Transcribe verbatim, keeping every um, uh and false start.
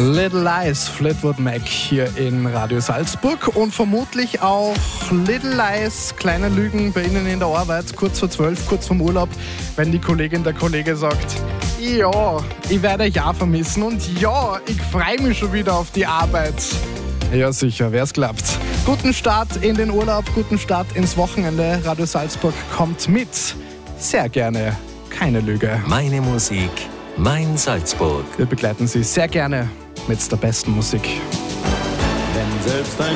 Little Lies, Fleetwood Mac hier in Radio Salzburg und vermutlich auch Little Lies, kleine Lügen bei Ihnen in der Arbeit, kurz vor zwölf, kurz vorm Urlaub, wenn die Kollegin, der Kollege sagt, ja, ich werde euch auch vermissen und ja, ich freue mich schon wieder auf die Arbeit. Ja sicher, wär's klappt. Guten Start in den Urlaub, guten Start ins Wochenende. Radio Salzburg kommt mit. Sehr gerne, keine Lüge. Meine Musik, mein Salzburg. Wir begleiten Sie sehr gerne mit der besten Musik. Wenn selbst ein